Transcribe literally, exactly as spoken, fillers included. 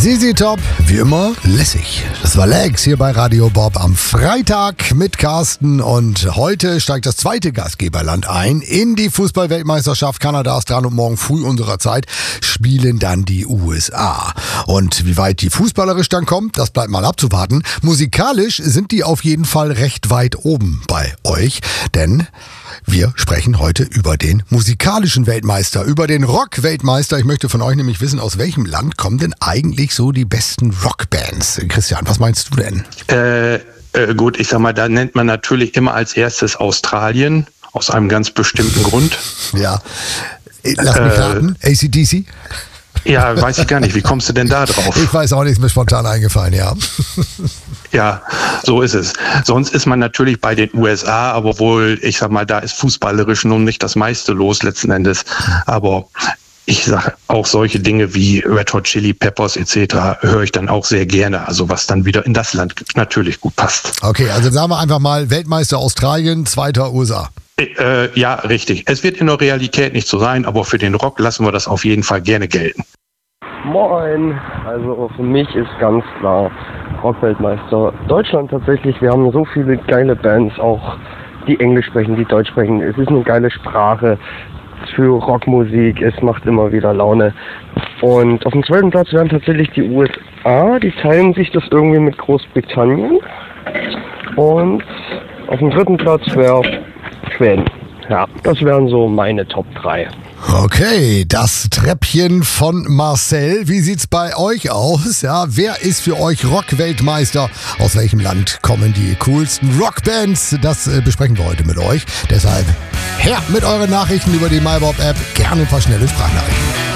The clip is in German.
Z Z Top, wie immer, lässig. Das war Legs hier bei Radio Bob am Freitag mit Carsten und heute steigt das zweite Gastgeberland ein in die Fußball-Weltmeisterschaft. Kanada ist dran und morgen früh unserer Zeit spielen dann die U S A. Und wie weit die fußballerisch dann kommt, das bleibt mal abzuwarten. Musikalisch sind die auf jeden Fall recht weit oben bei euch, denn wir sprechen heute über den musikalischen Weltmeister, über den Rock-Weltmeister. Ich möchte von euch nämlich wissen, aus welchem Land kommen denn eigentlich so die besten Rockbands? Christian, was meinst du denn? Äh, äh, gut, ich sag mal, da nennt man natürlich immer als erstes Australien, aus einem ganz bestimmten Grund. Ja, lass mich raten, A C D C? Ja, weiß ich gar nicht. Wie kommst du denn da drauf? Ich weiß auch nicht, ist mir spontan eingefallen, ja. Ja, so ist es. Sonst ist man natürlich bei den U S A, aber wohl, ich sag mal, da ist fußballerisch nun nicht das meiste los letzten Endes. Aber ich sage auch solche Dinge wie Red Hot Chili Peppers et cetera höre ich dann auch sehr gerne. Also was dann wieder in das Land natürlich gut passt. Okay, also sagen wir einfach mal Weltmeister Australien, zweiter U S A. Äh, ja, richtig. Es wird in der Realität nicht so sein, aber für den Rock lassen wir das auf jeden Fall gerne gelten. Moin, also für mich ist ganz klar Rockweltmeister Deutschland tatsächlich. Wir haben so viele geile Bands, auch die Englisch sprechen, die Deutsch sprechen. Es ist eine geile Sprache für Rockmusik, es macht immer wieder Laune. Und auf dem zweiten Platz wären tatsächlich die U S A, die teilen sich das irgendwie mit Großbritannien. Und auf dem dritten Platz wäre Schweden. Ja, das wären so meine Top drei. Okay, das Treppchen von Marcel. Wie sieht's bei euch aus? Ja, wer ist für euch Rock-Weltmeister? Aus welchem Land kommen die coolsten Rockbands? Das äh, besprechen wir heute mit euch. Deshalb her mit euren Nachrichten über die MyBob-App. Gerne ein paar schnelle Sprachnachrichten.